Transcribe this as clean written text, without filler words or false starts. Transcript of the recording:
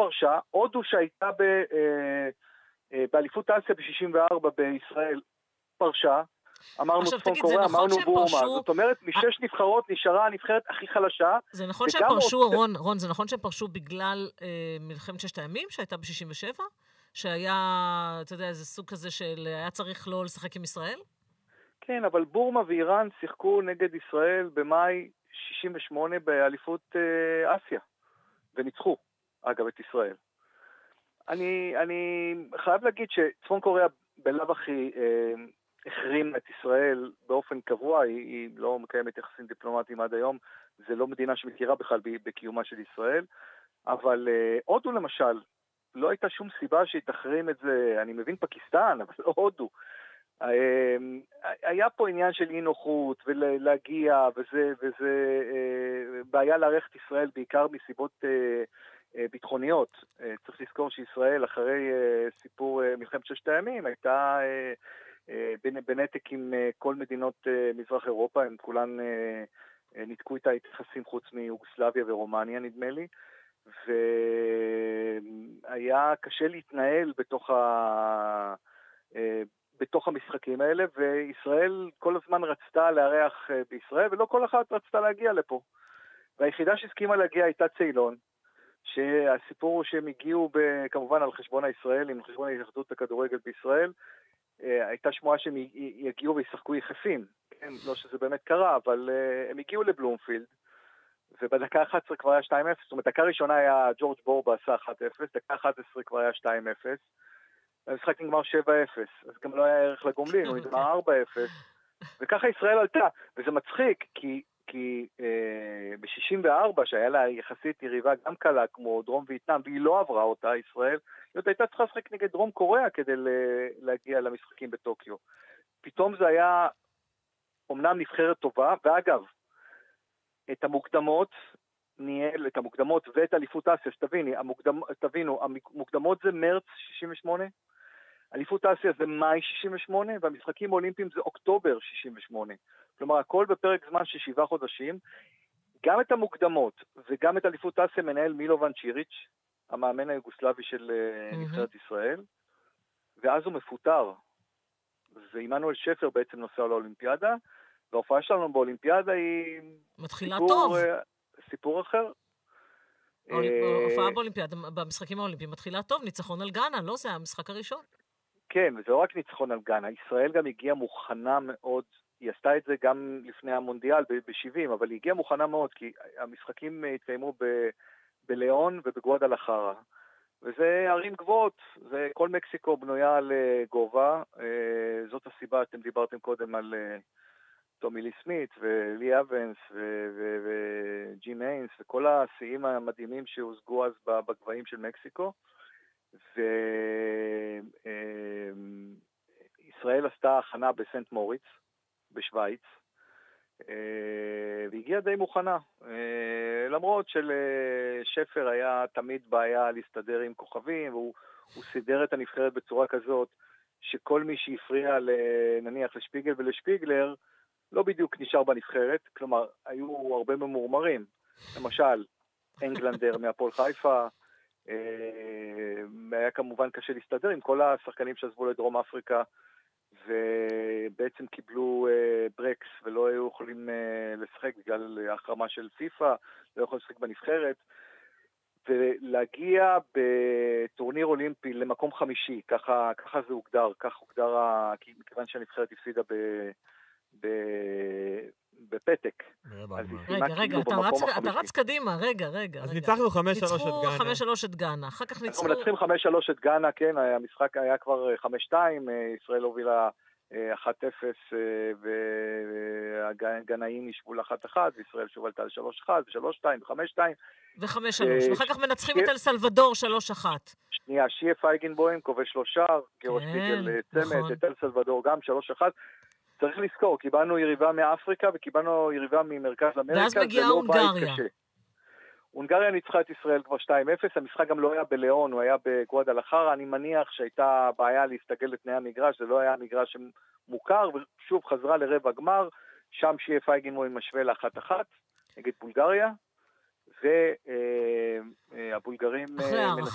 פרשה, הודו שהייתה באליפות אסיה ב-64 בישראל פרשה, אמרנו צפון קוריאה, אמרנו בורמה, זאת אומרת, משש נבחרות נשארה הנבחרת הכי חלשה. זה נכון שהם פרשו, רון, זה נכון שהם פרשו בגלל מלחמת ששת הימים שהייתה ב-67? שהיה, אתה יודע, איזה סוג כזה של היה צריך לא לשחק עם ישראל? כן, אבל בורמה ואיראן שיחקו נגד ישראל במאי 68 באליפות אסיה, וניצחו, אגב, את ישראל. אני חייב להגיד שצפון קוריאה בלב הכי החרים את ישראל באופן קבוע, היא לא מקיימת יחסים דיפלומטיים עד היום, זה לא מדינה שמכירה בכלל בקיומה של ישראל, אבל הודו למשל, לא הייתה שום סיבה שהיא תחרים את זה, אני מבין פקיסטן, אבל לא הודו. היה פה עניין של אי נוחות ולהגיע, וזה בעיה לערך את ישראל בעיקר מסיבות ביטחוניות. צריך לזכור שישראל אחרי סיפור מלחמת ששת הימים הייתה בנתק עם כל מדינות מזרח אירופה, הם כולן ניתקו איתה יחסים חוץ מיוגוסלביה ורומניה נדמה לי, והיה קשה להתנהל בתוך המשחקים האלה, וישראל כל הזמן רצתה לארח בישראל, ולא כל אחת רצתה להגיע לפה. והיחידה שהסכימה להגיע הייתה ציילון, שהסיפור הוא שהם הגיעו כמובן על חשבון הישראלים, על חשבון ההתאחדות הכדורגל בישראל, הייתה שמועה שהם יגיעו וישחקו יחפים, כן? לא שזה באמת קרה, אבל הם הגיעו לבלומפילד, ובדקה 11 כבר היה 2-0, זאת אומרת, דקה ראשונה היה ג'ורג' בורבה עשה 1-0, דקה 11 כבר היה 2-0, המשחק נגמר 7-0, אז גם לא היה ערך לגומלין, הוא נגמר 4-0, וככה ישראל עלתה, וזה מצחיק, כי ב-64, שהיה לה יחסית יריבה גם קלה כמו דרום וייטנאם, והיא לא עברה אותה, ישראל, היא הייתה צריכה לשחק נגד דרום קוריאה כדי להגיע למשחקים בטוקיו. פתאום זה היה אומנם נבחרת טובה, ואגב, את המוקדמות ואת אליפות אסיה, תבינו, המוקדמות זה מרץ 68, אליפות אסיה זה מאי 68, והמשחקים האולימפיים זה אוקטובר 68. כלומר, הכל בפרק זמן של 7 חודשים, גם את המוקדמות וגם את אליפות אסיה מנהל מילובן צ'יריץ', המאמן היוגוסלבי של נבחרת ישראל, ואז הוא מפוטר. ועמנואל שפר בעצם נוסע לאולימפיאדה, וההופעה שלנו באולימפיאדה היא מתחילה טוב. סיפור אחר. ההופעה באולימפיאדה, במשחקים האולימפיים מתחילה טוב, ניצחון על גאנה, לא? זה המשחק הראשון. כן, וזה לא רק ניצחון על גאנה, ישראל גם הגיעה מוכנה מאוד, היא עשתה את זה גם לפני המונדיאל ב-70, אבל היא הגיעה מוכנה מאוד, כי המשחקים התקיימו בליאון ובגואדלחרה, וזה ערים גבוהות, כל מקסיקו בנויה על גובה, זאת הסיבה, אתם דיברתם קודם על טומי לי סמית ולי אבנס וג'ים איינס, וכל השיאים המדהימים שהושגו אז בגבהים של מקסיקו, וישראל עשתה הכנה בסנט מוריץ, בשוויץ, והגיעה די מוכנה, למרות שלשפר היה תמיד בעיה להסתדר עם כוכבים, והוא סידר את הנבחרת בצורה כזאת, שכל מי שהפריע נניח לשפיגל ולשפיגלר, לא בדיוק נשאר בנבחרת, כלומר, היו הרבה ממורמרים, למשל, אנגלנדר מהפועל חיפה, היה כמובן קשה להסתדר עם כל השחקנים שעזבו לדרום אפריקה, ובעצם קיבלו ברקס ולא היו יכולים לשחק בגלל ההחרמה של פיפה, לא יכולים לשחק בנבחרת, ולהגיע בטורניר אולימפי למקום חמישי, ככה זה הוגדר, כך הוגדר, מכיוון שהנבחרת הפסידה בפתק. רגע, אתה רץ קדימה, רגע. אז ניצחנו 5-3 את גאנה. ניצחו 5-3 את גאנה, אחר כך ניצחו... אנחנו מנצחים 5-3 את גאנה, כן, המשחק היה כבר 5-2, ישראל הובילה 1-0, והגנאים נשבו ל-1-1, וישראל שוב עלתה ל-3-1, ו-3-2, ו-5-2. ו-5-3, ואחר כך מנצחים את אל סלבדור 3-1. שנייה, שיה פייגנבוים, כובש 3 שער, גירוש פיגל צמד, את אל סלבדור גם 3-1. צריך לזכור, קיבלנו יריבה מאפריקה וקיבלנו יריבה ממרכז אמריקה. ואז מגיעה הונגריה. הונגריה ניצחה את ישראל כבר 2-0, המשחק גם לא היה בליאון, הוא היה בגואדלחרה, אני מניח שהייתה בעיה להסתגל לתנאי המגרש, זה לא היה מגרש מוכר, ושוב חזרה לרבע גמר, שם שיה פייגנבוים משווה ל-1-1 נגד בולגריה, והבולגרים אחרי